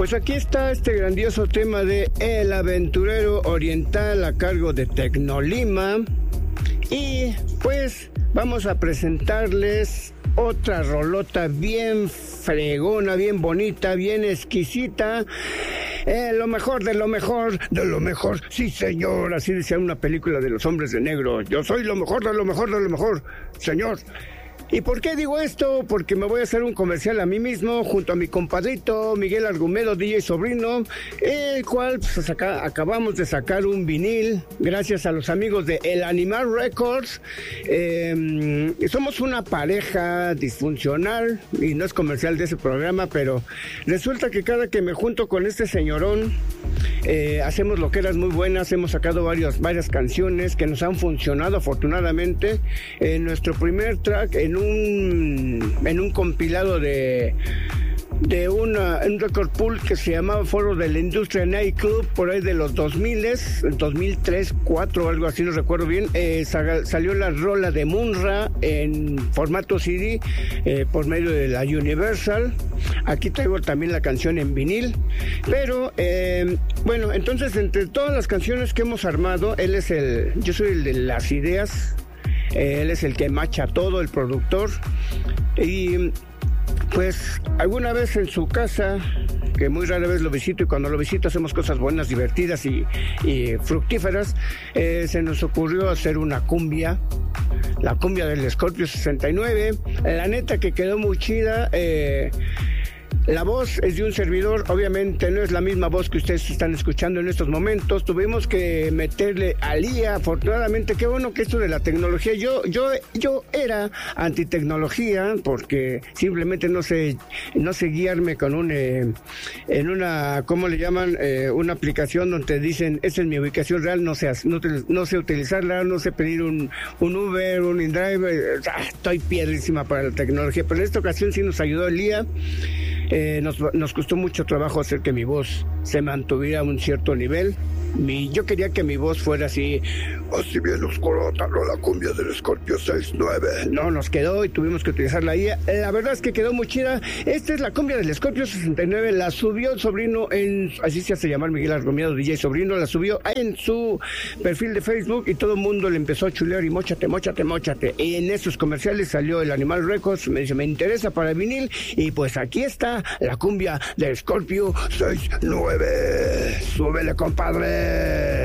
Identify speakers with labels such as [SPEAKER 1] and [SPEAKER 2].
[SPEAKER 1] Pues aquí está este grandioso tema de El Aventurero Oriental a cargo de Tecnolima. Y pues vamos a presentarles otra rolota bien fregona, bien bonita, bien exquisita. Lo mejor de lo mejor, de lo mejor. Sí, señor, así decía una película de los hombres de negro. Yo soy lo mejor de lo mejor de lo mejor, señor. ¿Y por qué digo esto? Porque me voy a hacer un comercial a mí mismo, junto a mi compadrito Miguel Argumedo, DJ Sobrino, el cual pues, acabamos de sacar un vinil, gracias a los amigos de El Animal Records. Somos una pareja disfuncional, y no es comercial de ese programa, pero resulta que cada que me junto con este señorón, hacemos loqueras muy buenas, hemos sacado varias canciones que nos han funcionado afortunadamente. Nuestro primer track en un compilado de un record pool que se llamaba Foro de la Industria Night Club, por ahí de los 2000s, 2003, 2004, algo así, no recuerdo bien. Salió la rola de Munra en formato CD por medio de la Universal. Aquí traigo también la canción en vinil, pero bueno, entonces entre todas las canciones que hemos armado, yo soy el de las ideas, él es el que macha todo, el productor. Y pues alguna vez en su casa, que muy rara vez lo visito, y cuando lo visito hacemos cosas buenas, divertidas y fructíferas, se nos ocurrió hacer una cumbia, la cumbia del Scorpio 69. La neta que quedó muy chida. La voz es de un servidor, obviamente no es la misma voz que ustedes están escuchando en estos momentos. Tuvimos que meterle a IA, afortunadamente. Qué bueno que esto de la tecnología, yo era antitecnología, porque simplemente no sé guiarme con en una, ¿cómo le llaman? Una aplicación donde dicen, esa es mi ubicación real, no sé utilizarla, no sé pedir un Uber, un InDrive. Estoy piedrísima para la tecnología, pero en esta ocasión sí nos ayudó el IA. Nos costó mucho trabajo hacer que mi voz se mantuviera a un cierto nivel. Yo quería que mi voz fuera así bien oscurota, no la cumbia del Scorpio 69. No, nos quedó y tuvimos que utilizar la IA. La verdad es que quedó muy chida. Esta es la cumbia del Scorpio 69. La subió el sobrino así se hace llamar Miguel Argumedo, DJ Sobrino. La subió en su perfil de Facebook y todo el mundo le empezó a chulear y móchate. Y en esos comerciales salió el Animal Records. Me dice, me interesa para vinil. Y pues aquí está la cumbia del Scorpio 69. Súbele, compadre.